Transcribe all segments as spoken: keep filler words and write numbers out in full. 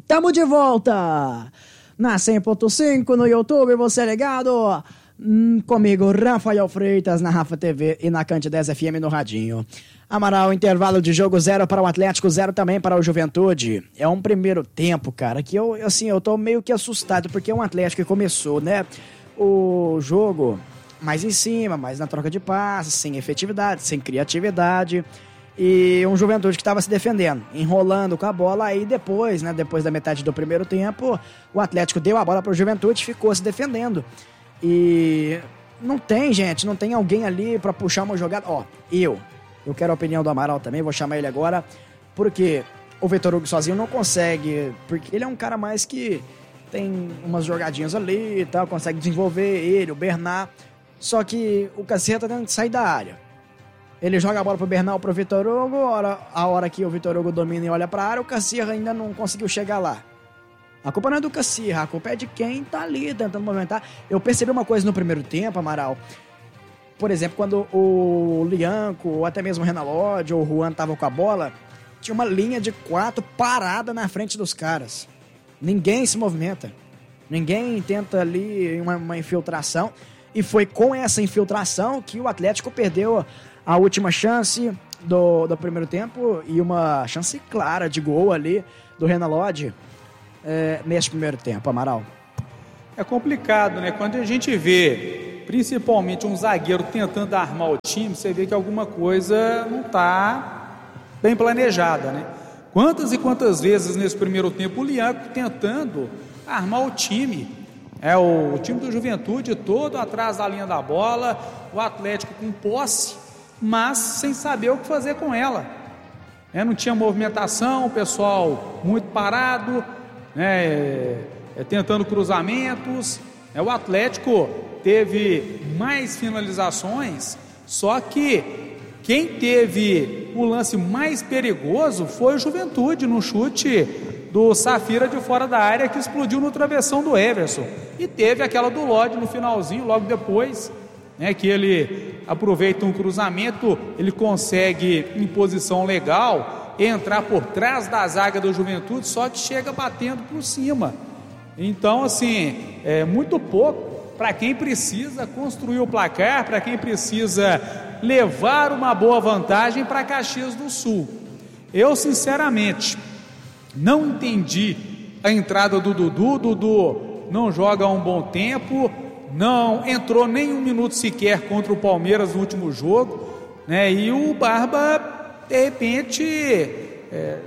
Tamo de volta na cem ponto cinco no YouTube, você ligado hum, comigo, Rafael Freitas, na Rafa T V e na Cante dez F M no radinho. Amaral, intervalo de jogo zero para o Atlético, zero também para o Juventude. É um primeiro tempo, cara, que eu, assim, eu tô meio que assustado, porque é um Atlético que começou, né, o jogo mais em cima, mais na troca de passes, sem efetividade, sem criatividade, e um Juventude que estava se defendendo, enrolando com a bola. Aí depois, né, depois da metade do primeiro tempo, o Atlético deu a bola para o Juventude e ficou se defendendo. E não tem, gente, não tem alguém ali para puxar uma jogada. Ó, eu, eu quero a opinião do Amaral também, vou chamar ele agora, porque o Vitor Hugo sozinho não consegue, porque ele é um cara mais que tem umas jogadinhas ali e tal, consegue desenvolver ele, o Bernard, só que o Cassierra tá tendo que sair da área. Ele joga a bola pro Bernal, pro Vitor Hugo, a hora, a hora que o Vitor Hugo domina e olha pra área, o Cassierra ainda não conseguiu chegar lá. A culpa não é do Cassierra, a culpa é de quem tá ali tentando movimentar. Eu percebi uma coisa no primeiro tempo, Amaral. Por exemplo, quando o Lianco, ou até mesmo o Renan Lodge, ou o Juan estavam com a bola, tinha uma linha de quatro parada na frente dos caras. Ninguém se movimenta. Ninguém tenta ali uma, uma infiltração. E foi com essa infiltração que o Atlético perdeu a última chance do, do primeiro tempo e uma chance clara de gol ali do Renan Lodge é, neste primeiro tempo, Amaral. É complicado, né? Quando a gente vê, principalmente um zagueiro tentando armar o time, você vê que alguma coisa não está bem planejada, né? Quantas e quantas vezes nesse primeiro tempo o Lianco tentando armar o time, é o, o time do Juventude todo atrás da linha da bola, o Atlético com posse, mas sem saber o que fazer com ela, é, não tinha movimentação, o pessoal muito parado, né, é, é, tentando cruzamentos, é, o Atlético teve mais finalizações, só que quem teve o lance mais perigoso foi o Juventude, no chute do Safira de fora da área, que explodiu no travessão do Everson, e teve aquela do Lodge no finalzinho, logo depois, né, que ele aproveita um cruzamento, ele consegue em posição legal entrar por trás da zaga do Juventude, só que chega batendo por cima. Então, assim, é muito pouco para quem precisa construir o placar, para quem precisa levar uma boa vantagem para Caxias do Sul. Eu, sinceramente, não entendi a entrada do Dudu. Dudu não joga há um bom tempo, não entrou nem um minuto sequer contra o Palmeiras no último jogo, né? E o Barba, de repente, é,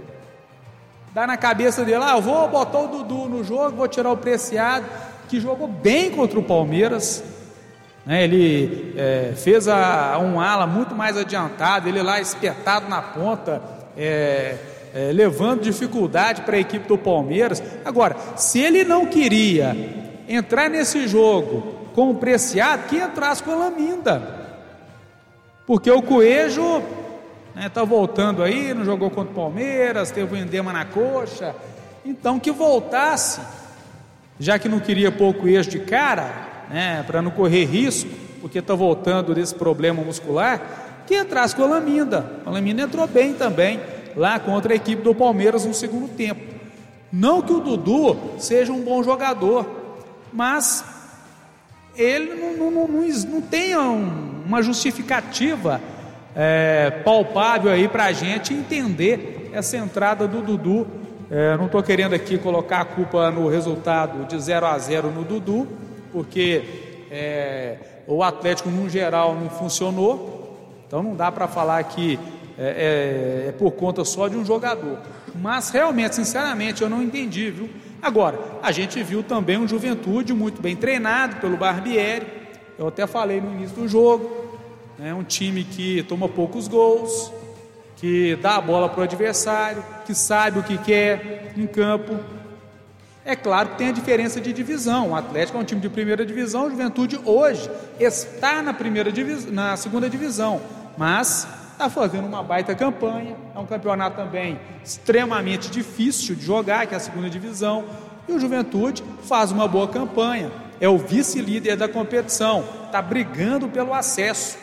dá na cabeça dele, ah, eu vou botar o Dudu no jogo, vou tirar o Preciado, que jogou bem contra o Palmeiras, né? Ele é, fez a, um ala muito mais adiantado, ele lá espetado na ponta, é, é, levando dificuldade para a equipe do Palmeiras. Agora, se ele não queria entrar nesse jogo com o Preciado, que entrasse com a Laminda, porque o Coelho, né, tá voltando aí, não jogou contra o Palmeiras, teve um endema na coxa, então que voltasse, já que não queria pôr o Coelho de cara, né, para não correr risco, porque tá voltando desse problema muscular, que entrasse com a Laminda. A Laminda entrou bem também lá contra a equipe do Palmeiras no segundo tempo. Não que o Dudu seja um bom jogador, mas ele não, não, não, não tem um, uma justificativa é, palpável aí para a gente entender essa entrada do Dudu. É, não estou querendo aqui colocar a culpa no resultado de zero a zero no Dudu, porque é, o Atlético no geral não funcionou, então não dá para falar que é, é, é por conta só de um jogador, mas realmente, sinceramente, eu não entendi, viu? Agora, a gente viu também um Juventude muito bem treinado pelo Barbieri, eu até falei no início do jogo, né, um time que toma poucos gols, que dá a bola para o adversário, que sabe o que quer em campo. É claro que tem a diferença de divisão, o Atlético é um time de primeira divisão, o Juventude hoje está na, primeira divisão, na segunda divisão, mas está fazendo uma baita campanha, é um campeonato também extremamente difícil de jogar, que é a segunda divisão, e o Juventude faz uma boa campanha, é o vice-líder da competição, está brigando pelo acesso.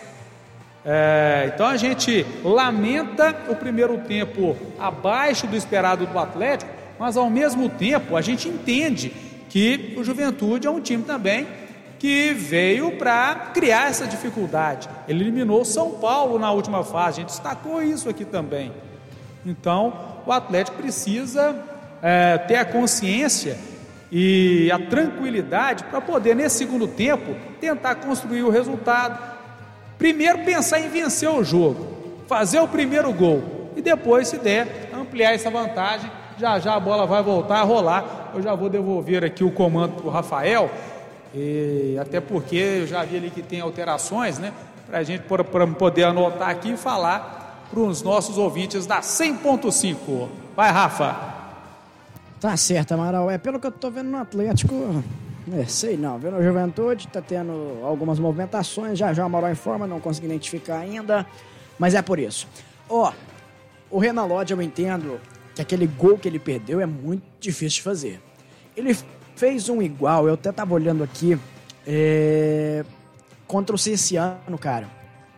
É, então a gente lamenta o primeiro tempo abaixo do esperado do Atlético, mas ao mesmo tempo a gente entende que o Juventude é um time também que veio para criar essa dificuldade. Ele eliminou o São Paulo na última fase, a gente destacou isso aqui também. Então o Atlético precisa é, ter a consciência e a tranquilidade para poder, nesse segundo tempo, tentar construir o resultado. Primeiro pensar em vencer o jogo, fazer o primeiro gol e depois, se der, ampliar essa vantagem. Já já a bola vai voltar a rolar. Eu já vou devolver aqui o comando para o Rafael, e até porque eu já vi ali que tem alterações, né, para a gente pra, pra poder anotar aqui e falar para os nossos ouvintes da cem ponto cinco. Vai, Rafa. Tá certo, Amaral. É, pelo que eu tô vendo no Atlético, é, sei não, vendo a Juventude, tá tendo algumas movimentações, já já o Amaral informa, não consegui identificar ainda, mas é por isso. Ó, o Renan Lodge, eu entendo que aquele gol que ele perdeu é muito difícil de fazer. Ele fez um igual, eu até tava olhando aqui, é, contra o Cienciano, cara.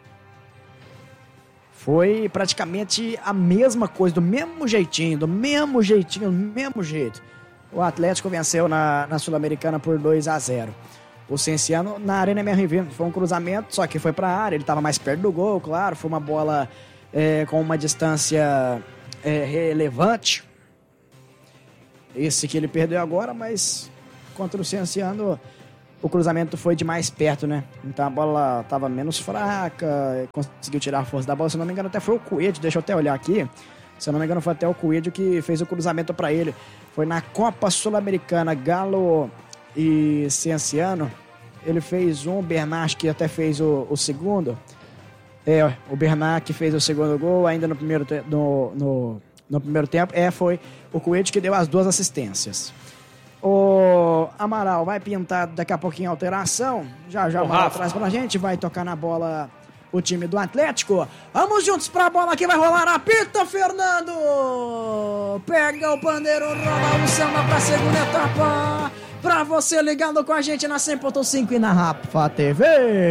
Foi praticamente a mesma coisa, do mesmo jeitinho, do mesmo jeitinho, do mesmo jeito. O Atlético venceu na, na Sul-Americana por dois a zero. O Cienciano na Arena M R V foi um cruzamento, só que foi para a área, ele estava mais perto do gol, claro. Foi uma bola é, com uma distância é, relevante. Esse que ele perdeu agora, mas contra o Cienciano o cruzamento foi de mais perto, né? Então a bola estava menos fraca, conseguiu tirar a força da bola. Se não me engano, até foi o Coelho, deixa eu até olhar aqui. Se não me engano, foi até o Coelho que fez o cruzamento para ele. Foi na Copa Sul-Americana, Galo e Cienciano. Ele fez um, o Bernard que até fez o, o segundo. É, o Bernard que fez o segundo gol ainda no primeiro, te- no, no, no primeiro tempo. É, foi o Coelho que deu as duas assistências. O Amaral vai pintar daqui a pouquinho a alteração. Já já o Amaral traz pra gente. Vai tocar na bola o time do Atlético. Vamos juntos pra bola que vai rolar. Apita, Fernando! Pega o pandeiro, rola o samba pra segunda etapa. Pra você ligado com a gente na cem ponto cinco e na Rafa T V.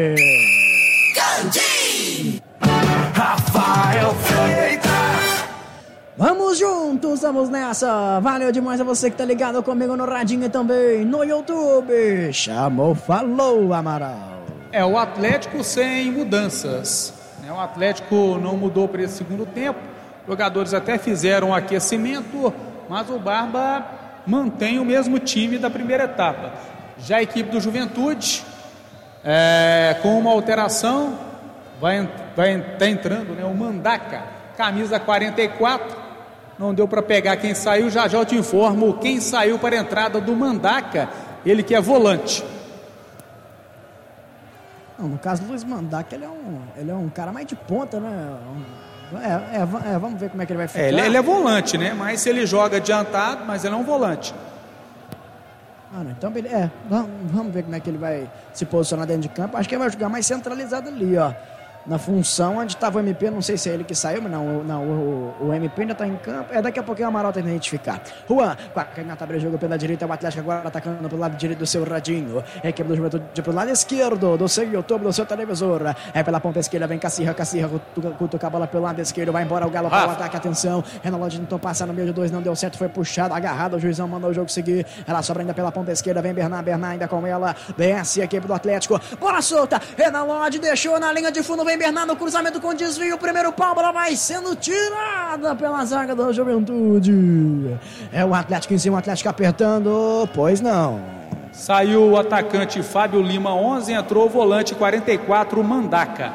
Candim! Rafael Freitas! Vamos juntos, vamos nessa. Valeu demais a você que tá ligado comigo no radinho e também no YouTube. Chamou, falou, Amaral. É o Atlético sem mudanças. É, o Atlético não mudou para esse segundo tempo. Os jogadores até fizeram um aquecimento, mas o Barba mantém o mesmo time da primeira etapa. Já a equipe do Juventude, é, com uma alteração, vai, vai tá entrando, né, o Mandaca, camisa quarenta e quatro. Não deu para pegar quem saiu, já já eu te informo quem saiu para a entrada do Mandaca, ele que é volante. Não, no caso do Luiz Mandaca, ele é um, ele é um cara mais de ponta, né? É, é, é, vamos ver como é que ele vai ficar. É, ele, ele é volante, né? Mas se ele joga adiantado, mas ele é um volante. Ah, não, então, é, vamos, vamos ver como é que ele vai se posicionar dentro de campo. Acho que ele vai jogar mais centralizado ali, ó. Na função onde estava o M P, não sei se é ele que saiu, mas não, não o, o M P ainda está em campo. É, daqui a pouquinho o Amaral tenta identificar. Juan, com a canhota abre jogo pela direita, o Atlético agora atacando pelo lado direito do seu radinho. É equipe do Juventude pelo lado esquerdo do seu YouTube, do seu televisor. É pela ponta esquerda, vem Cacirra, Cacirra, cutuca a bola pelo lado esquerdo, vai embora o Galo para o ataque, atenção. Renan Lodge tentou passar no meio de dois, não deu certo, foi puxado, agarrado, o juizão mandou o jogo seguir. Ela sobra ainda pela ponta esquerda, vem Bernard, Bernard ainda com ela, desce a equipe do Atlético. Bola solta, Renan Lodge deixou na linha de fundo, vem Bernard no cruzamento com desvio, o primeiro pau, bola vai sendo tirada pela zaga da Juventude. É o Atlético em cima, o Atlético apertando, pois não. Saiu o atacante Fábio Lima, onze, entrou o volante quarenta e quatro, Mandaca.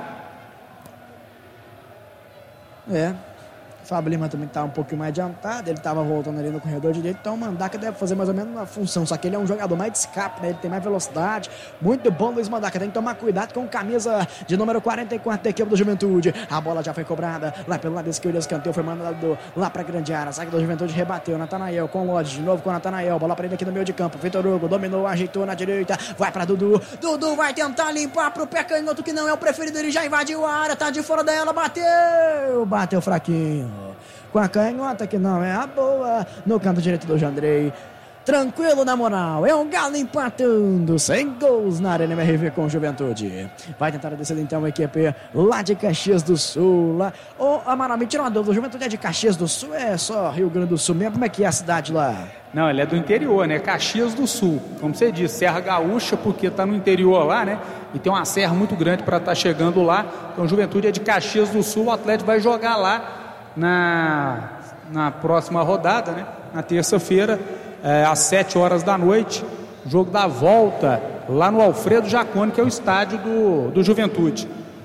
É, o Fábio Lima também tá um pouquinho mais adiantado, ele tava voltando ali no corredor direito, então o Mandaca deve fazer mais ou menos uma função, só que ele é um jogador mais de escape, né? Ele tem mais velocidade, muito bom Luiz Mandaca, tem que tomar cuidado com camisa de número quarenta e quatro da equipe do Juventude. A bola já foi cobrada, lá pelo lado esquerdo, escanteio foi mandado lá pra grande área, a zaga da Juventude rebateu, Natanael com o Lodge, de novo com o Natanael, bola pra ele aqui no meio de campo, Vitor Hugo dominou, ajeitou na direita, vai pra Dudu, Dudu vai tentar limpar pro pé canhoto que não é o preferido, ele já invadiu a área, tá de fora dela, bateu, bateu fraquinho. Com a canhota que não é a boa, no canto direito do Jandrei. tranquilo na moral, é o Galo empatando, sem gols na Arena M R V com Juventude. Vai tentar descer então a equipe lá de Caxias do Sul. Lá. Ô, Amaral, me tira uma dúvida, o Juventude é de Caxias do Sul, é só Rio Grande do Sul mesmo? Como é que é a cidade lá? Não, ele é do interior, né? Caxias do Sul, como você disse, Serra Gaúcha, porque tá no interior lá, né? E tem uma serra muito grande para estar tá chegando lá. Então, Juventude é de Caxias do Sul, o Atlético vai jogar lá na, na próxima rodada, né? Na terça-feira, é, às sete horas da noite, jogo da volta lá no Alfredo Jaconi, que é o estádio do, do Juventude.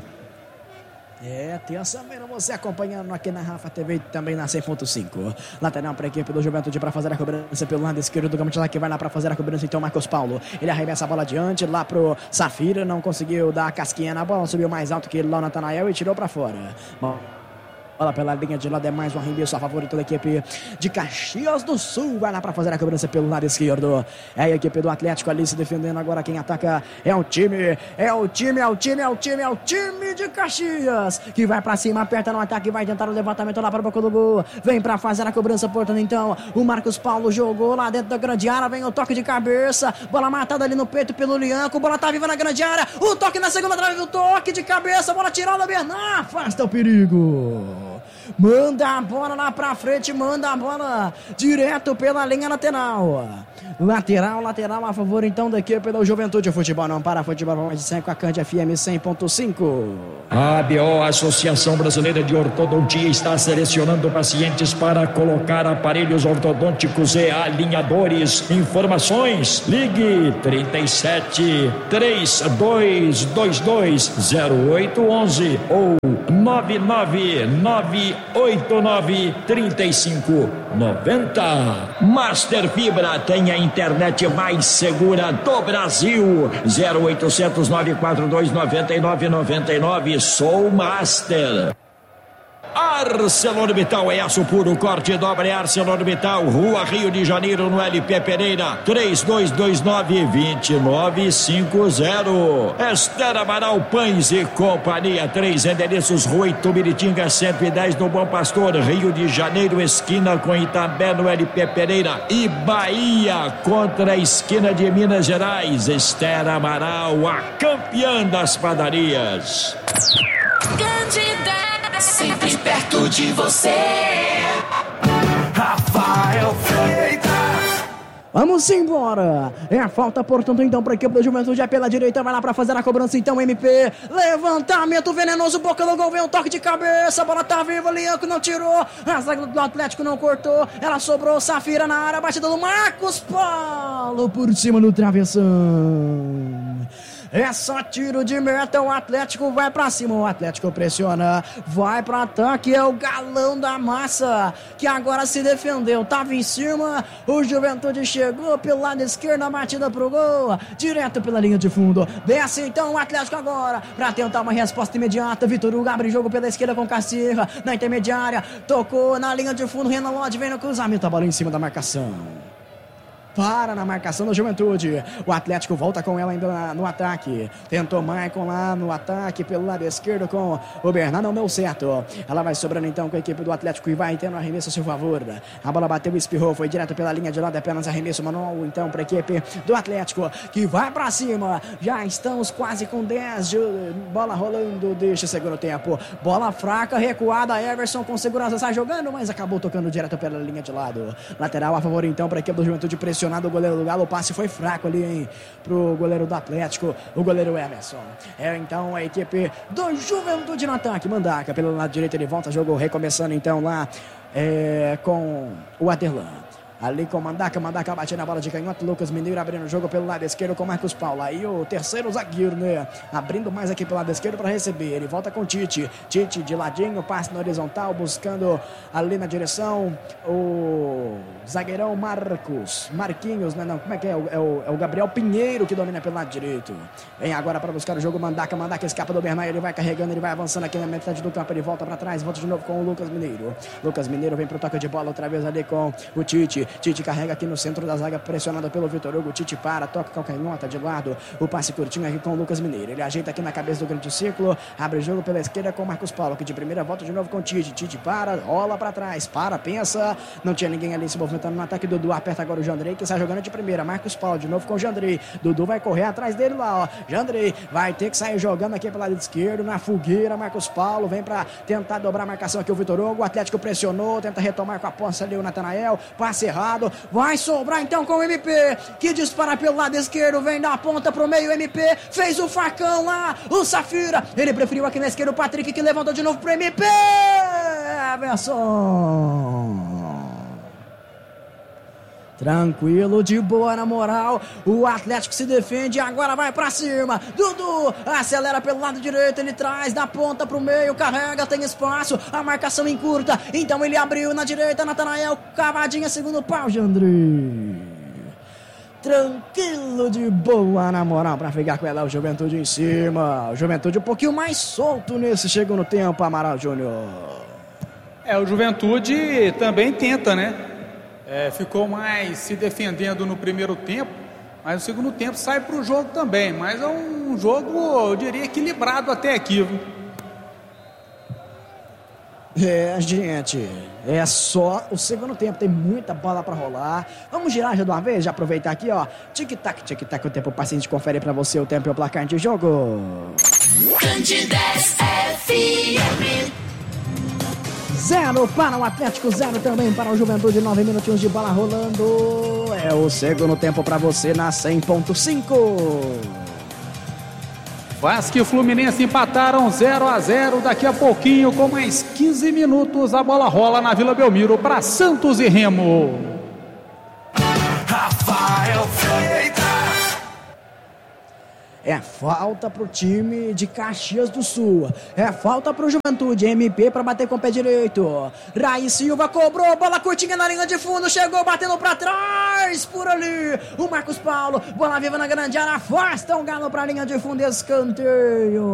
É, terça-feira você acompanhando aqui na Rafa T V e também na cem ponto cinco. Lateral para a equipe do Juventude para fazer a cobrança pelo lado esquerdo do Gamutila, que vai lá para fazer a cobrança então Marcos Paulo. Ele arremessa a bola adiante lá pro Safira, não conseguiu dar a casquinha na bola, subiu mais alto que ele lá o Natanael e tirou para fora. Bom, bola pela linha de lado, é mais um arremesso a favor da equipe de Caxias do Sul. Vai lá para fazer a cobrança pelo lado esquerdo. É a equipe do Atlético ali se defendendo. Agora quem ataca é o time, é o time, é o time, é o time, é o time de Caxias, que vai para cima, aperta no ataque, vai tentar o levantamento lá para o boca do gol. Vem para fazer a cobrança, portanto, então, o Marcos Paulo jogou lá dentro da grande área, vem o toque de cabeça, bola matada ali no peito pelo Lianco, bola tá viva na grande área, o toque na segunda trave, o toque de cabeça, bola tirada, Bernard, afasta o perigo. Manda a bola lá pra frente, manda a bola direto pela linha lateral. Lateral, lateral a favor então da equipe da Juventude. Futebol não para, futebol mais de cem com a Cândia F M cem ponto cinco. A B O, Associação Brasileira de Ortodontia, está selecionando pacientes para colocar aparelhos ortodônticos e alinhadores. Informações, ligue trinta e sete, trinta e dois vinte e dois, zero oito onze ou nove nove nove oito nove, três cinco nove zero. Master Fibra tem a internet mais segura do Brasil. zero oitocentos, nove quatro dois, nove nove nove nove. Sou Master. ArcelorMittal é aço puro, corte e dobra é ArcelorMittal, Rua Rio de Janeiro, no L P Pereira, três dois dois nove, dois nove cinco zero. Esther Amaral Pães e Companhia, três endereços, Rua Itumiritinga cento e dez, no Bom Pastor, Rio de Janeiro, esquina com Itambé, no L P Pereira, e Bahia contra a esquina de Minas Gerais. Esther Amaral, a campeã das padarias. Candida, sempre perto de você. Rafael Freitas. Vamos embora. É a falta, portanto, então, para a equipe da Juventude. É pela direita, vai lá para fazer a cobrança, então, M P. Levantamento venenoso, boca do gol, vem um toque de cabeça. A bola tá viva, Lianco não tirou. A zaga do Atlético não cortou. Ela sobrou, Safira na área, batida do Marcos Paulo por cima do travessão. É só tiro de meta, o Atlético vai pra cima, o Atlético pressiona, vai pro ataque, é o galão da massa, que agora se defendeu, tava em cima, o Juventude chegou pelo lado esquerdo, a batida pro gol, direto pela linha de fundo, desce então o Atlético agora, pra tentar uma resposta imediata, Vitor Hugo abre jogo pela esquerda com Cacirra, na intermediária, tocou na linha de fundo, Renan Lodge vem no cruzamento, a bola em cima da marcação. Para na marcação da Juventude. O Atlético volta com ela ainda no ataque. Tentou Maicon lá no ataque pelo lado esquerdo com o Bernardo. Não deu certo. Ela vai sobrando então com a equipe do Atlético e vai tendo arremesso a seu favor. A bola bateu e espirrou. Foi direto pela linha de lado. Apenas arremesso manual então para a equipe do Atlético que vai para cima. Já estamos quase com dez. De bola rolando. Deixa o segundo tempo. Bola fraca, recuada. Everson com segurança sai jogando, mas acabou tocando direto pela linha de lado. Lateral a favor então para a equipe do Juventude pressionando. O goleiro do Galo, o passe foi fraco ali, hein, pro goleiro do Atlético, o goleiro Emerson. É então a equipe do Juventude no ataque. Mandaca pelo lado direito, ele volta, jogo recomeçando então lá é, com o Aderlan. Ali com Mandaca, Mandaca batendo a bola de canhoto, Lucas Mineiro abrindo o jogo pelo lado esquerdo com Marcos Paulo. Aí o terceiro zagueiro, né? Abrindo mais aqui pelo lado esquerdo para receber. Ele volta com Tite. Tite de ladinho, passe na horizontal, buscando ali na direção o zagueirão Marcos. Marquinhos, né? Não, como é que é? É o, é o, é o Gabriel Pinheiro que domina pelo lado direito. Vem agora para buscar o jogo Mandaca, Mandaca escapa do Bernard, ele vai carregando, ele vai avançando aqui na metade do campo, ele volta para trás, volta de novo com o Lucas Mineiro. Lucas Mineiro vem pro toque de bola outra vez ali com o Tite. Tite. Tite carrega aqui no centro da zaga, pressionado pelo Vitor Hugo. Tite para, toca calcanhota de lado. O passe curtinho aqui com o Lucas Mineiro. Ele ajeita aqui na cabeça do grande círculo. Abre o jogo pela esquerda com o Marcos Paulo, que de primeira volta de novo com o Tite. Tite para, rola para trás, para, pensa. Não tinha ninguém ali se movimentando no ataque. Dudu aperta agora o Jandrei, que está jogando de primeira. Marcos Paulo de novo com o Jandrei. Dudu vai correr atrás dele lá, ó. Jandrei vai ter que sair jogando aqui pelo lado esquerdo, na fogueira. Marcos Paulo vem para tentar dobrar a marcação aqui o Vitor Hugo. O Atlético pressionou, tenta retomar com a posse ali o Natanael. Passe errado, vai sobrar então com o M P, que dispara pelo lado esquerdo, vem da ponta pro meio. M P fez o facão lá, o Safira, ele preferiu aqui na esquerda o Patrick, que levantou de novo pro M P. Everson tranquilo, de boa, na moral. O Atlético se defende, agora vai pra cima. Dudu acelera pelo lado direito, ele traz da ponta pro meio, carrega, tem espaço, a marcação encurta, então ele abriu na direita. Natanael, cavadinha, segundo pau, Jandrei. Tranquilo, de boa, na moral, pra ficar com ela. O Juventude em cima. O Juventude um pouquinho mais solto nesse segundo tempo, Amaral Júnior. É, o Juventude também tenta, né? É, ficou mais se defendendo no primeiro tempo, mas no segundo tempo sai para o jogo também. Mas é um jogo, eu diria, equilibrado até aqui, viu? É, gente, é só o segundo tempo, tem muita bola para rolar. Vamos girar já de uma vez, já aproveitar aqui, ó. Tic-tac, tic-tac, o tempo passa, a gente confere para você o tempo e o placar de jogo. Candidez F M. Zero para o Atlético, zero também para o Juventude. Nove minutinhos de bola rolando. É o segundo tempo para você na cem ponto cinco. Vasco e Fluminense empataram zero a zero. Daqui a pouquinho, com mais quinze minutos, a bola rola na Vila Belmiro para Santos e Remo. Rafael Freitas. É falta pro time de Caxias do Sul. É falta pro Juventude. M P pra bater com o pé direito. Raí Silva cobrou. Bola curtinha na linha de fundo. Chegou batendo pra trás. Por ali. O Marcos Paulo. Bola viva na grande área. Afasta o Galo pra linha de fundo. Escanteio.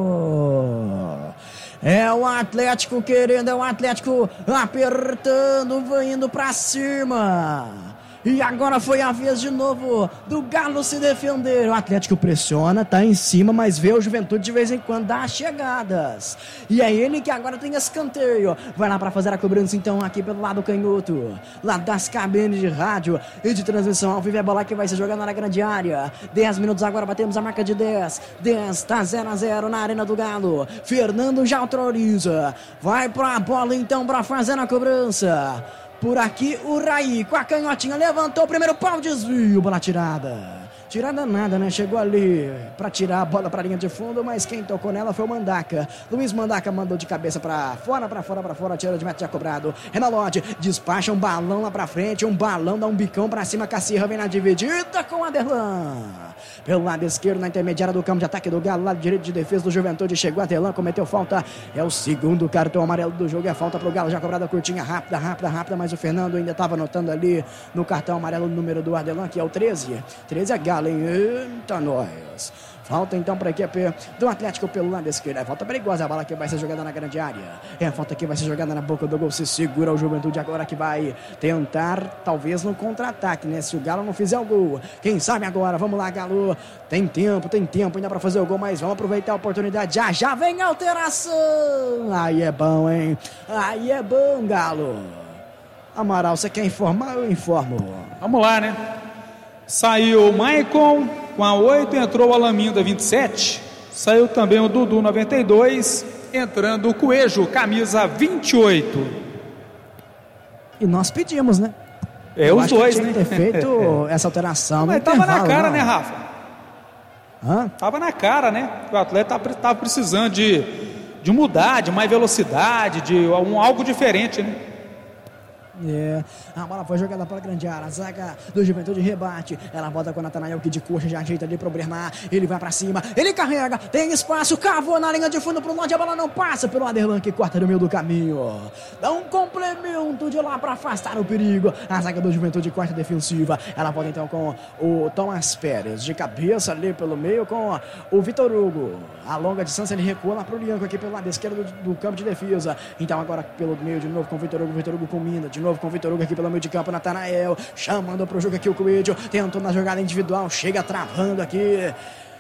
É o Atlético querendo. É o Atlético apertando. Vai indo pra cima. E agora foi a vez de novo do Galo se defender. O Atlético pressiona, tá em cima, mas vê o Juventude de vez em quando dar as chegadas. E é ele que agora tem escanteio. Vai lá pra fazer a cobrança então aqui pelo lado canhoto. Lá das cabines de rádio e de transmissão ao vivo. É bola que vai ser jogada na grande área. dez minutos agora, batemos a marca de dez. dez, tá zero a zero na Arena do Galo. Fernando já autoriza. Vai pra bola então pra fazer a cobrança. Por aqui o Raí com a canhotinha levantou o primeiro pau, desvio, bola tirada. Tirada nada, né? Chegou ali pra tirar a bola pra linha de fundo, mas quem tocou nela foi o Mandaca. Luiz Mandaca mandou de cabeça pra fora, pra fora, pra fora, tira de meta já cobrado. Renalodi despacha um balão lá pra frente, um balão dá um bicão pra cima, Cacirra vem na dividida com o Aderlan. Pelo lado esquerdo, na intermediária do campo de ataque do Galo, lado direito de defesa do Juventude, chegou Aderlan, cometeu falta, é o segundo cartão amarelo do jogo, é falta pro Galo, já cobrada curtinha, rápida, rápida, rápida, mas o Fernando ainda tava anotando ali no cartão amarelo o número do Aderlan, que é o treze. treze é Galo, hein? Eita, nós. Falta então para a equipe do Atlético pelo lado esquerdo. É falta perigosa, a bola que vai ser jogada na grande área. É a falta que vai ser jogada na boca do gol. Se segura o Juventude agora que vai tentar, talvez no contra-ataque, né? Se o Galo não fizer o gol. Quem sabe agora? Vamos lá, Galo. Tem tempo, tem tempo ainda para fazer o gol, mas vamos aproveitar a oportunidade. Já, já vem a alteração. Aí é bom, hein? Aí é bom, Galo. Amaral, você quer informar? Eu informo. Vamos lá, né? Saiu o Maicon com a oito, entrou o Alaminda vinte e sete, saiu também o Dudu noventa e dois, entrando o Coelho, camisa vinte e oito. E nós pedimos, né? É, Eu os acho dois, que tinha né? que ter feito essa alteração. Mas tava na cara, né, Rafa? Hã? Tava na cara, né? O atleta tava precisando de, de mudar, de mais velocidade, de um, algo diferente, né? É, a bola foi jogada para a grande área, a zaga do Juventude rebate, ela volta com o Natanael que de coxa já ajeita ali pro Bernard, ele vai para cima, ele carrega, tem espaço, cavou na linha de fundo pro longe, a bola não passa pelo Aderlan que corta no meio do caminho, dá um complemento de lá para afastar o perigo, a zaga do Juventude corta defensiva, ela volta então com o Thomas Pérez, de cabeça ali pelo meio com o Vitor Hugo, a longa distância ele recua lá pro Lianco aqui pelo lado esquerdo do, do campo de defesa, então agora pelo meio de novo com o Vitor Hugo, Vitor Hugo com Mina, de novo com o Vitor Hugo aqui pelo meio de campo. Natanael chamando pro jogo aqui o Coelho. Tentou na jogada individual. Chega travando aqui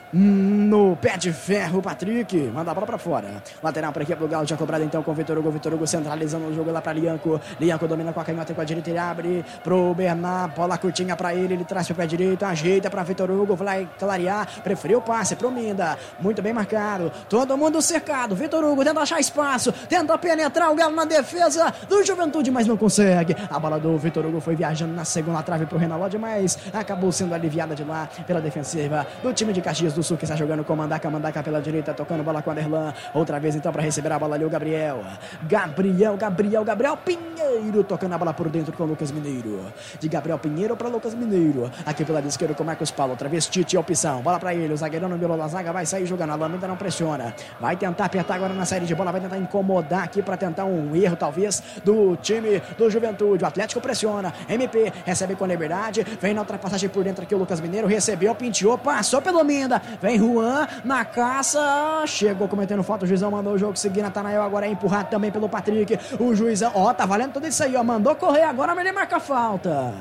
no pé de ferro, o Patrick manda a bola pra fora. Lateral pra equipe do Galo, já cobrado então com o Vitor Hugo. Vitor Hugo centralizando o jogo lá pra Lianco. Lianco domina com a canhota e com a direita. Ele abre pro Bernard, bola curtinha pra ele. Ele traz pro pé direito, ajeita pra Vitor Hugo. Vai clarear, preferiu o passe pro Minda. Muito bem marcado, todo mundo cercado. Vitor Hugo tenta achar espaço, tenta penetrar o Galo na defesa do Juventude, mas não consegue. A bola do Vitor Hugo foi viajando na segunda trave pro Renan Lodge, mas acabou sendo aliviada de lá pela defensiva do time de Caxias do Sul, que está jogando com Mandaca, Mandaca pela direita, tocando bola com a Aderlan, outra vez então para receber a bola ali o Gabriel, Gabriel, Gabriel, Gabriel Pinheiro, tocando a bola por dentro com o Lucas Mineiro, de Gabriel Pinheiro para Lucas Mineiro, aqui pela esquerda com o Marcos Paulo, outra vez Tite, opção, bola para ele, o zagueirão no meio da zaga vai sair jogando, a Lama ainda não pressiona, vai tentar apertar agora na saída de bola, vai tentar incomodar aqui para tentar um erro talvez do time do Juventude, o Atlético pressiona, M P recebe com liberdade, vem na ultrapassagem por dentro aqui o Lucas Mineiro, recebeu, penteou, passou pelo Minda, vem Juan na caça, chegou cometendo falta, o juizão mandou o jogo seguir. Natanael agora é empurrado também pelo Patrick, o juizão, ó, tá valendo tudo isso aí, ó, mandou correr agora, mas ele marca falta.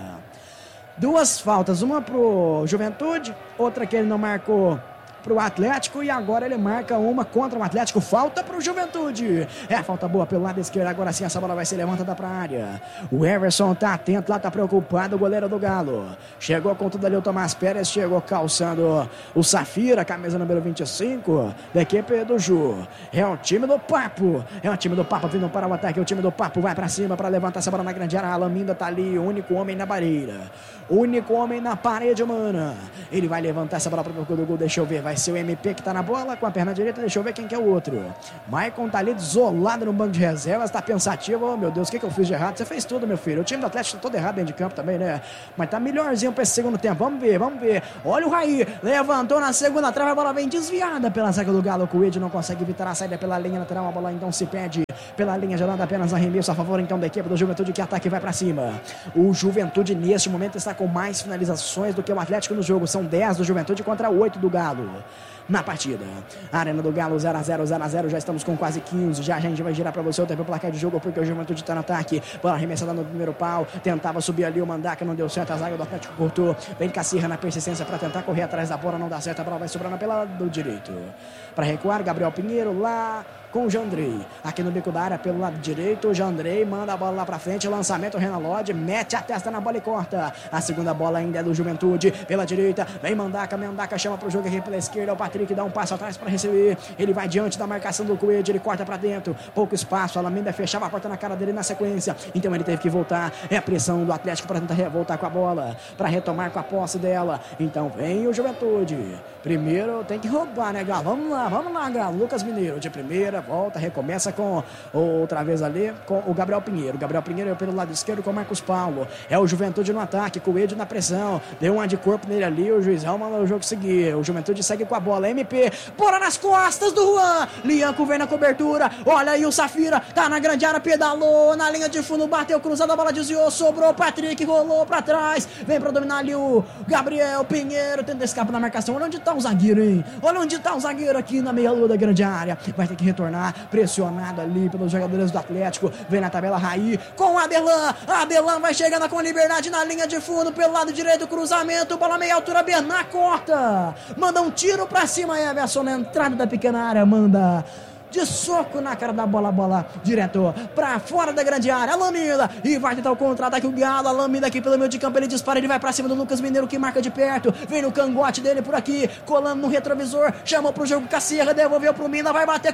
Duas faltas, uma pro Juventude, outra que ele não marcou pro Atlético, e agora ele marca uma contra o Atlético, falta pro Juventude, é falta boa pelo lado esquerdo, agora sim essa bola vai ser levantada pra área, o Everson tá atento lá, tá preocupado, o goleiro do Galo, chegou com tudo ali o Tomás Pérez, chegou calçando o Safira, camisa número vinte e cinco da equipe do Ju, é o time do Papo, é o time do Papo vindo para o ataque, o time do Papo vai pra cima pra levantar essa bola na grande área, a Laminda tá ali, o único homem na barreira, o único homem na parede humana, ele vai levantar essa bola pro do gol, deixa eu ver, vai Vai ser o M P que tá na bola com a perna direita. Deixa eu ver quem que é o outro. Maicon tá ali desolado no banco de reservas. Tá pensativo. Oh, meu Deus, o que que eu fiz de errado? Você fez tudo, meu filho. O time do Atlético tá todo errado dentro de campo também, né? Mas tá melhorzinho pra esse segundo tempo. Vamos ver, vamos ver. Olha o Raí. Levantou na segunda trave. A bola vem desviada pela zaga do Galo. O Coelho não consegue evitar a saída pela linha lateral. A bola então se perde pela linha, gerando apenas arremesso a favor então da equipe do Juventude, que ataque vai pra cima. O Juventude neste momento está com mais finalizações do que o Atlético no jogo. São dez do Juventude contra oito do Galo na partida. Arena do Galo zero a zero, zero a zero, já estamos com quase quinze, já a gente vai girar pra você o tempo placar de jogo, porque o Juventude tá no ataque, bola arremessada no primeiro pau, tentava subir ali o Mandaca, não deu certo, a zaga do Atlético cortou, vem Cacirra na persistência pra tentar correr atrás da bola, não dá certo, a bola vai sobrando pelo lado direito, pra recuar, Gabriel Pinheiro lá com o Jandrei, aqui no bico da área pelo lado direito, o Jandrei manda a bola lá pra frente, lançamento, Renan Lodge mete a testa na bola e corta, a segunda bola ainda é do Juventude, pela direita, vem Mandaca, Mandaca chama pro jogo aqui pela esquerda, o Patrick dá um passo atrás para receber, ele vai diante da marcação do Coelho, ele corta para dentro, pouco espaço, a Laminda fechava a porta na cara dele na sequência, então ele teve que voltar, é a pressão do Atlético para tentar voltar com a bola, para retomar com a posse dela, então vem o Juventude, primeiro tem que roubar, né, Galo, vamos lá, vamos lá, Galo, Lucas Mineiro de primeira, volta, recomeça com outra vez ali, com o Gabriel Pinheiro, Gabriel Pinheiro pelo lado esquerdo com o Marcos Paulo, é o Juventude no ataque, Coelho na pressão, deu uma de corpo nele ali, o juizão manda o jogo seguir, o Juventude segue com a bola, M P, bora nas costas do Juan, Lianco vem na cobertura, olha aí o Safira, tá na grande área, pedalou, na linha de fundo, bateu cruzado, a bola desviou, sobrou, Patrick rolou pra trás, vem pra dominar ali o Gabriel Pinheiro, tenta escapar na marcação, olha onde tá o zagueiro, hein, olha onde tá o zagueiro aqui na meia lua da grande área, vai ter que retornar, pressionado ali pelos jogadores do Atlético, vem na tabela Raí, com o Adelan, Adelan vai chegando com liberdade na linha de fundo, pelo lado direito, cruzamento, bola meia altura, Bernard corta, manda um tiro pra cima, Everson na entrada da pequena área, manda de soco na cara da bola, a bola direto pra fora da grande área, a Laminda, e vai tentar o contra-ataque, o Galo, a Laminda aqui pelo meio de campo, ele dispara, ele vai pra cima do Lucas Mineiro, que marca de perto, vem no cangote dele por aqui, colando no retrovisor, chamou pro jogo, Cacirra, devolveu pro Mina, vai bater,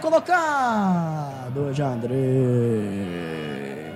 colocado, Jandrei,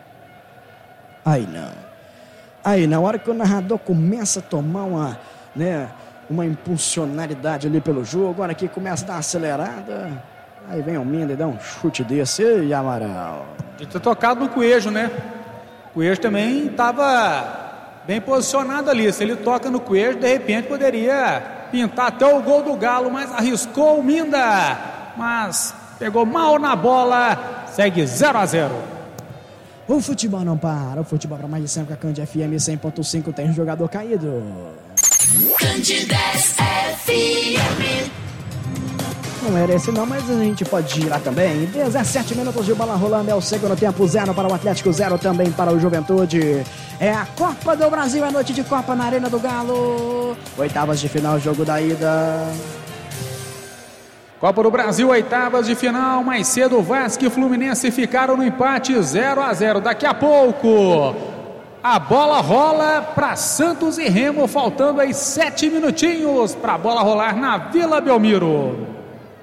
aí não, aí na hora que o narrador começa a tomar uma, né, uma impulsionalidade ali pelo jogo, agora aqui começa a dar uma acelerada, aí vem o Minda e dá um chute desse, e Amaral. De ter tocado no Coelho, né? O Coelho também estava bem posicionado ali, se ele toca no Coelho, de repente poderia pintar até o gol do Galo, mas arriscou o Minda, mas pegou mal na bola, segue zero a zero. O futebol não para, o futebol para mais de sempre, a Cândido F M cem ponto cinco tem um jogador caído. Cândido F M. Não era esse não, mas a gente pode girar também. dezessete minutos de bola rolando, é o segundo tempo, zero para o Atlético, zero também para o Juventude. É a Copa do Brasil, é noite de Copa na Arena do Galo. Oitavas de final, jogo da ida. Copa do Brasil, oitavas de final. Mais cedo, Vasco e Fluminense ficaram no empate zero a zero. Daqui a pouco, a bola rola para Santos e Remo, faltando aí sete minutinhos para a bola rolar na Vila Belmiro.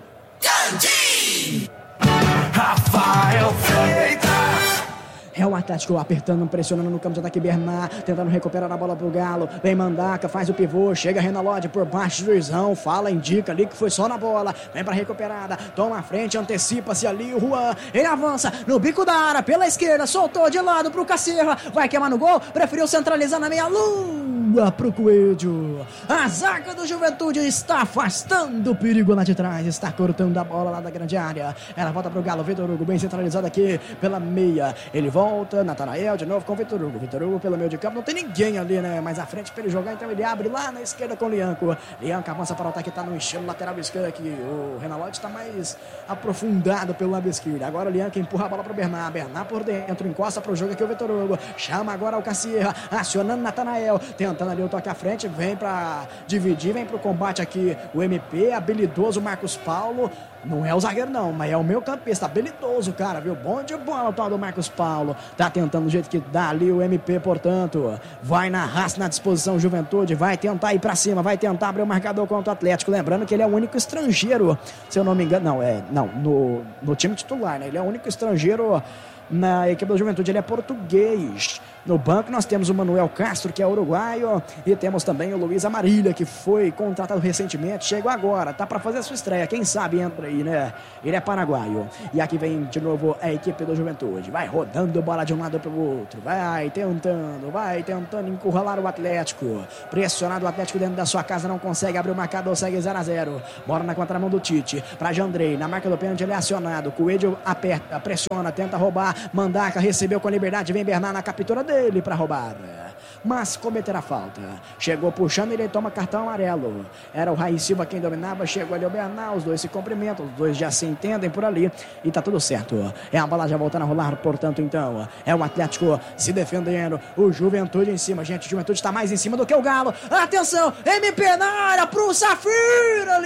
Rafael Freitas. É o Atlético apertando, pressionando no campo de ataque. Bernard tentando recuperar a bola pro Galo. Vem Mandaca, faz o pivô. Chega Renalodi por baixo do Juizão. Fala, indica ali que foi só na bola. Vem pra recuperada. Toma a frente, antecipa-se ali o Juan. Ele avança no bico da área, pela esquerda. Soltou de lado pro Cacierra. Vai queimar no gol. Preferiu centralizar na meia-lua pro Coelho. A zaga do Juventude está afastando o perigo lá de trás. Está cortando a bola lá da grande área. Ela volta pro Galo. Vitor Hugo bem centralizado aqui pela meia. Ele volta. Volta, Natanael de novo com o Vitor Hugo. Vitor Hugo pelo meio de campo, não tem ninguém ali, né? Mais à frente para ele jogar, então ele abre lá na esquerda com o Lianco. Lianco avança para o ataque, tá no estilo lateral esquerdo aqui. O Renalodi está mais aprofundado pelo lado esquerdo. Agora o Lianco empurra a bola para o Bernard. Bernard por dentro, encosta para o jogo aqui o Vitor Hugo. Chama agora o Cacierra, acionando Natanael, tentando ali o toque à frente. Vem para dividir, vem para o combate aqui o M P, habilidoso Marcos Paulo. Não é o zagueiro não, mas é o meu campista, habilidoso, cara, viu? Bom de bola o tal do Marcos Paulo. Tá tentando do jeito que dá ali o M P, portanto. Vai na raça, na disposição, Juventude. Vai tentar ir pra cima, vai tentar abrir o marcador contra o Atlético. Lembrando que ele é o único estrangeiro, se eu não me engano. Não, é, não, no, no time titular, né? Ele é o único estrangeiro na equipe da Juventude, ele é português. No banco nós temos o Manuel Castro, que é uruguaio, e temos também o Luiz Amarília, que foi contratado recentemente, chegou agora, tá para fazer a sua estreia, quem sabe entra aí, né? Ele é paraguaio. E aqui vem de novo a equipe da Juventude, vai rodando bola de um lado para o outro, vai tentando, vai tentando encurralar o Atlético. Pressionado o Atlético dentro da sua casa, não consegue abrir o marcador, segue zero a zero. Bola na contramão do Tite, para Jandrei, na marca do pênalti ele é acionado, Coelho aperta, pressiona, tenta roubar, Mandaca recebeu com liberdade, vem Bernard na captura dele para roubar, mas cometerá falta. Chegou puxando, ele toma cartão amarelo. Era o Raí Silva quem dominava, chegou ali o Bernard, os dois se cumprimentam, os dois já se entendem por ali e tá tudo certo. É a bola já voltando a rolar, portanto, então, é o Atlético se defendendo, o Juventude em cima, gente, o Juventude está mais em cima do que o Galo. Atenção, M P na área pro Safira,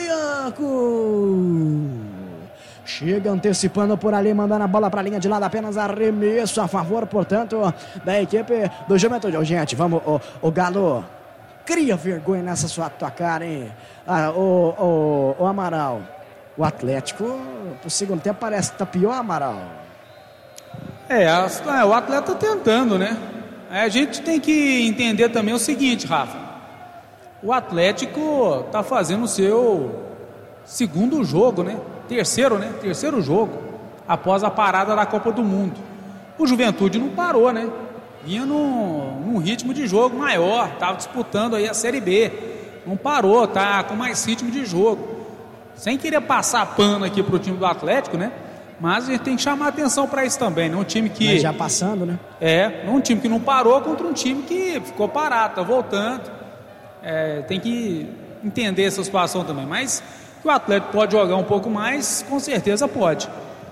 Lianco. Chega antecipando por ali, mandando a bola para a linha de lado, apenas arremesso a favor, portanto, da equipe do Juventude. Oh, gente, vamos, o, o Galo, cria vergonha nessa sua tua cara, hein? Ah, o, o, o Amaral, o Atlético, pro segundo tempo parece que tá pior, Amaral. É, a, o atleta tentando, né? A gente tem que entender também o seguinte, Rafa. O Atlético tá fazendo o seu segundo jogo, né? Terceiro, né? Terceiro jogo após a parada da Copa do Mundo. O Juventude não parou, né? Vinha num, num ritmo de jogo maior, estava disputando aí a Série B. Não parou, tá com mais ritmo de jogo. Sem querer passar pano aqui pro time do Atlético, né? Mas a gente tem que chamar atenção para isso também, né? Um time que... Mas já passando, né? É, um time que não parou contra um time que ficou parado, tá voltando. É, tem que entender essa situação também, mas... que o Atlético pode jogar um pouco mais, com certeza pode.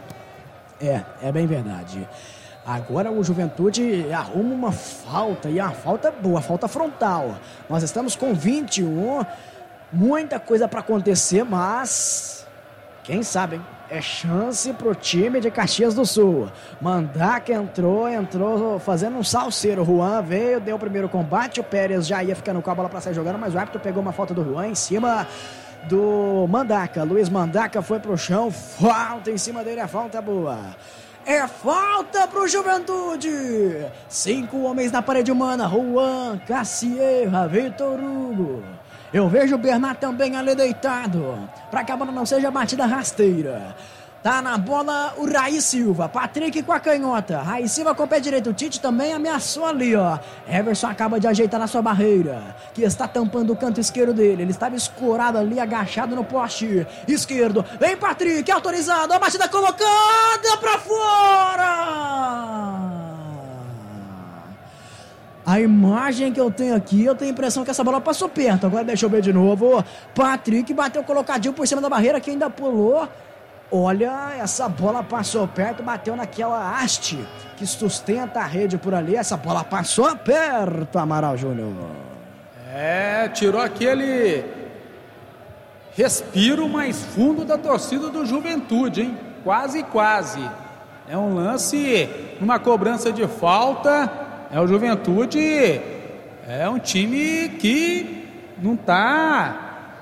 É, é bem verdade. Agora o Juventude arruma uma falta, e a falta boa, a falta frontal. Nós estamos com vinte e um, muita coisa para acontecer, mas quem sabe, hein? É chance pro time de Caxias do Sul. Mandaca entrou, entrou fazendo um salseiro. O Juan veio, deu o primeiro combate, o Pérez já ia ficando com a bola para sair jogando, mas o árbitro pegou uma falta do Juan em cima do Mandaca. Luiz Mandaca foi pro chão, falta em cima dele, a falta boa. É falta pro Juventude. Cinco homens na parede humana, Juan, Cacierra, Vitor Hugo. Eu vejo o Bernard também ali deitado, para que a bola não seja batida rasteira. Tá na bola o Raí Silva, Patrick com a canhota, Raí Silva com o pé direito, o Tite também ameaçou ali, ó. Everson acaba de ajeitar na sua barreira, que está tampando o canto esquerdo dele, ele estava escorado ali, agachado no poste esquerdo. Vem Patrick, autorizado, a batida colocada pra fora! A imagem que eu tenho aqui, eu tenho a impressão que essa bola passou perto. Agora deixa eu ver de novo. Patrick bateu colocadinho por cima da barreira, que ainda pulou. Olha, essa bola passou perto, bateu naquela haste que sustenta a rede por ali. Essa bola passou perto, Amaral Júnior. É, tirou aquele respiro mais fundo da torcida do Juventude, hein? Quase, quase. É um lance, numa cobrança de falta. É o Juventude, é um time que não tá,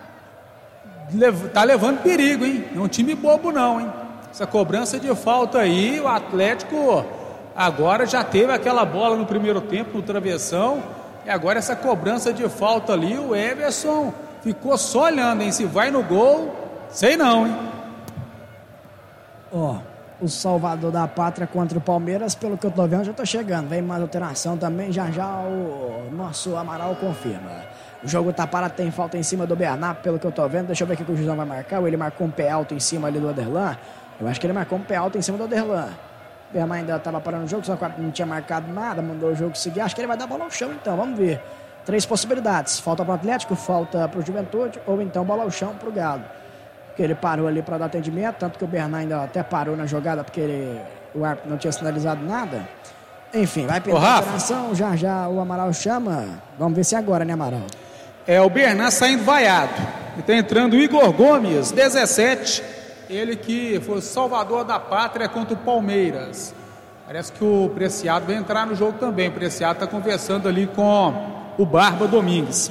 tá levando perigo, hein? Não é um time bobo não, hein? Essa cobrança de falta aí, o Atlético agora já teve aquela bola no primeiro tempo, no travessão, e agora essa cobrança de falta ali, o Everson ficou só olhando, hein? Se vai no gol, sei não, hein? Ó... Oh. O Salvador da Pátria contra o Palmeiras, pelo que eu tô vendo, já tá chegando. Vem mais alteração também, já já o nosso Amaral confirma. O jogo tá parado, tem falta em cima do Bernardo, pelo que eu tô vendo. Deixa eu ver o que o Juizão vai marcar. Ou ele marcou um pé alto em cima ali do Oderlan. Eu acho que ele marcou um pé alto em cima do Oderlan. O Bernardo ainda tava parando o jogo, só que não tinha marcado nada, mandou o jogo seguir. Acho que ele vai dar bola ao chão então, vamos ver. Três possibilidades: falta pro Atlético, falta pro Juventude, ou então bola ao chão pro Galo. Porque ele parou ali para dar atendimento, tanto que o Bernardo ainda até parou na jogada porque ele, o árbitro não tinha sinalizado nada. Enfim, vai pela alteração, já já o Amaral chama. Vamos ver se é agora, né, Amaral? É o Bernardo saindo vaiado. E tá entrando o Igor Gomes, dezessete. Ele que foi salvador da pátria contra o Palmeiras. Parece que o Preciado vai entrar no jogo também. O Preciado tá conversando ali com o Barba Domingues.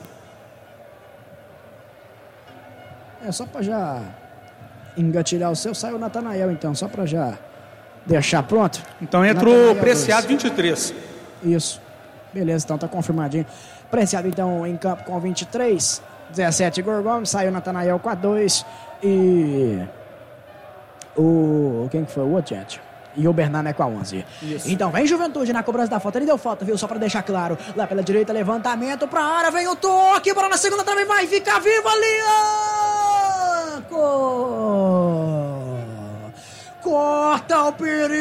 É só pra já engatilhar o seu, sai o Natanael então, só pra já deixar pronto. Então entra o Preciado vinte e três. Isso, beleza, então tá confirmadinho. Preciado então em campo com vinte e três, dezessete Igor Gomes, saiu o Natanael com a dois e o... quem que foi o outro, gente? E o Bernardo é com a onze. Isso. Então vem Juventude na cobrança da falta. Ele deu falta, viu? Só pra deixar claro. Lá pela direita, levantamento pra área. Vem o toque. Bola na segunda também. Vai ficar vivo ali. Oh! Corta o perigo.